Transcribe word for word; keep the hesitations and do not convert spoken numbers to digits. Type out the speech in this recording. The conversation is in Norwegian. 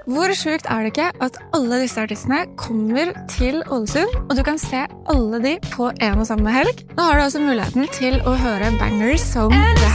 Hvor sjukt er det ikke at alle disse artistene kommer til Ålesund, og du kan se alle de på en og samme helg? Nå har du altså muligheten til å høre bangers som det